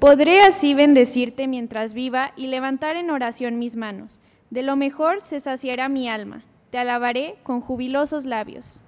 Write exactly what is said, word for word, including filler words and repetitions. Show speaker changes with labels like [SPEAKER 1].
[SPEAKER 1] Podré así bendecirte mientras viva y levantar en oración mis manos. De lo mejor se saciará mi alma. Te alabaré con jubilosos labios.